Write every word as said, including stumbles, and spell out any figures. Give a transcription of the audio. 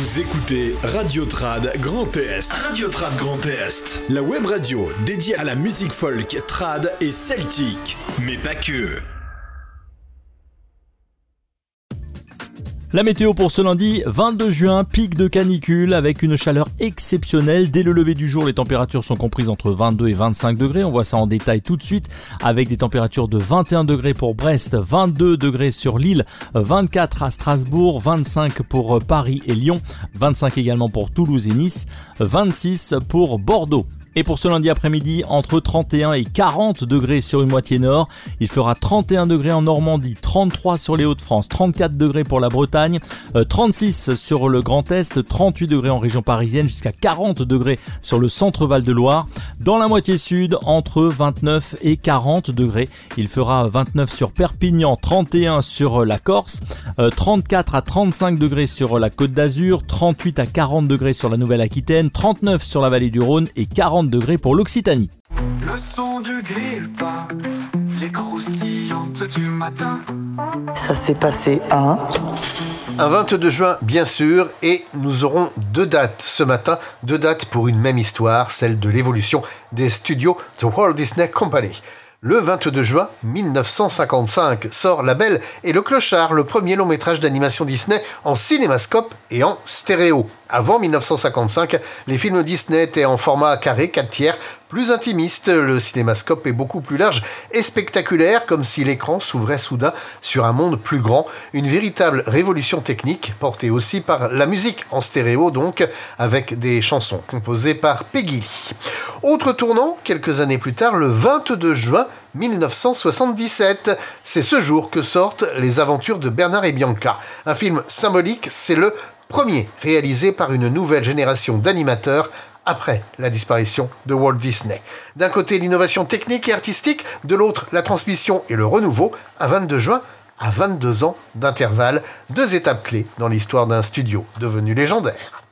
Vous écoutez Radio Trad Grand Est. Radio Trad Grand Est. La web radio dédiée à la musique folk, trad et celtique. Mais pas que. La météo pour ce lundi vingt-deux juin, pic de canicule avec une chaleur exceptionnelle. Dès le lever du jour, les températures sont comprises entre vingt-deux et vingt-cinq degrés. On voit ça en détail tout de suite avec des températures de vingt et un degrés pour Brest, vingt-deux degrés sur Lille, vingt-quatre à Strasbourg, vingt-cinq pour Paris et Lyon, vingt-cinq également pour Toulouse et Nice, vingt-six pour Bordeaux. Et pour ce lundi après-midi, entre trente et un et quarante degrés sur une moitié nord. Il fera trente et un degrés en Normandie, trente-trois sur les Hauts-de-France, trente-quatre degrés pour la Bretagne, euh, trente-six sur le Grand Est, trente-huit degrés en région parisienne, jusqu'à quarante degrés sur le centre Val-de-Loire. Dans la moitié sud, entre vingt-neuf et quarante degrés. Il fera vingt-neuf sur Perpignan, trente et un sur la Corse, euh, trente-quatre à trente-cinq degrés sur la Côte d'Azur, trente-huit à quarante degrés sur la Nouvelle-Aquitaine, trente-neuf sur la vallée du Rhône et quarante degrés pour l'Occitanie. Le son du grille-pain, les croustillantes du matin. Ça s'est passé à... Un vingt-deux juin, bien sûr, et nous aurons deux dates ce matin, deux dates pour une même histoire, celle de l'évolution des studios The Walt Disney Company. Le vingt-deux juin mille neuf cent cinquante-cinq sort La Belle et le Clochard, le premier long métrage d'animation Disney en cinémascope et en stéréo. Avant mille neuf cent cinquante-cinq, les films Disney étaient en format carré, quatre tiers, plus intimiste. Le cinémascope est beaucoup plus large et spectaculaire, comme si l'écran s'ouvrait soudain sur un monde plus grand. Une véritable révolution technique, portée aussi par la musique en stéréo, donc, avec des chansons composées par Peggy Lee. Autre tournant, quelques années plus tard, le vingt-deux juin mille neuf cent soixante-dix-sept. C'est ce jour que sortent Les Aventures de Bernard et Bianca. Un film symbolique, c'est le premier réalisé par une nouvelle génération d'animateurs après la disparition de Walt Disney. D'un côté, l'innovation technique et artistique, de l'autre, la transmission et le renouveau. Un vingt-deux juin, à vingt-deux ans d'intervalle, deux étapes clés dans l'histoire d'un studio devenu légendaire.